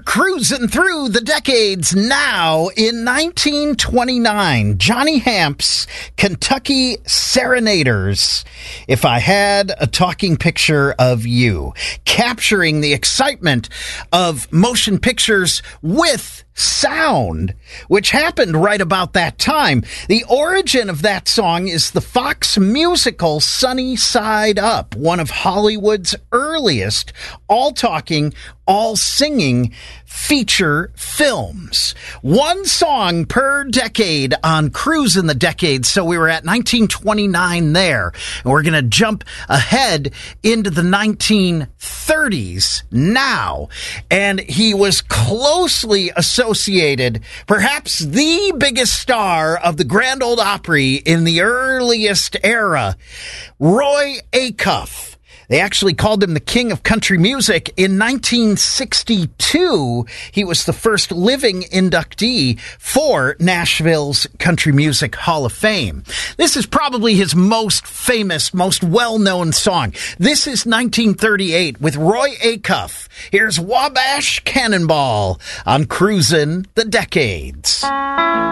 Cruising through the decades now. In 1929, Johnny Hamp's Kentucky Serenaders. If I Had a Talking Picture of You, capturing the excitement of motion pictures with sound, which happened right about that time. The origin of that song is the Fox musical Sunny Side Up, one of Hollywood's earliest all-talking, all-singing feature films. One song per decade on Cruise in the Decades, so we were at 1929 there, and we're going to jump ahead into the 1930s now, and he was closely associated, perhaps the biggest star of the Grand Ole Opry in the earliest era, Roy Acuff. They actually called him the king of country music. In 1962, he was the first living inductee for Nashville's Country Music Hall of Fame. This is probably his most famous, most well-known song. This is 1938 with Roy Acuff. Here's Wabash Cannonball on Cruisin' the Decades.